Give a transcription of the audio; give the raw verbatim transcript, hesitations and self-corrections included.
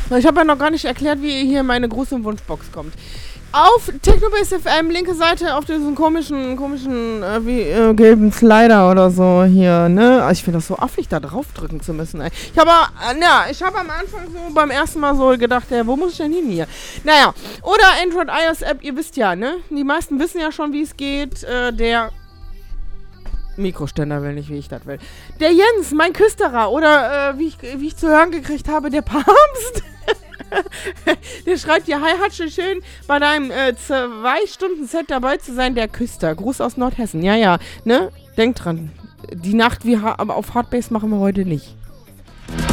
Ich habe ja noch gar nicht erklärt, wie ihr hier in meine große Wunschbox kommt. Auf Technobase F M, linke Seite, auf diesen komischen, komischen, äh, wie, äh, gelben Slider oder so hier, ne? Ich finde das so affig, da draufdrücken zu müssen, ey. Ich habe, äh, ja, ich habe am Anfang so beim ersten Mal so gedacht, ja, wo muss ich denn hin hier? Naja, oder Android iOS App, ihr wisst ja, ne? Die meisten wissen ja schon, wie es geht, äh, der Mikroständer will nicht, wie ich das will. Der Jens, mein Küsterer, oder, äh, wie ich, wie ich zu hören gekriegt habe, der Papst. Der schreibt dir, hi, hat schon schön bei deinem äh, zwei Stunden Set dabei zu sein, der Küster. Gruß aus Nordhessen. Ja, ja, ne? Denkt dran. Die Nacht wie ha- aber auf Hardbase machen wir heute nicht.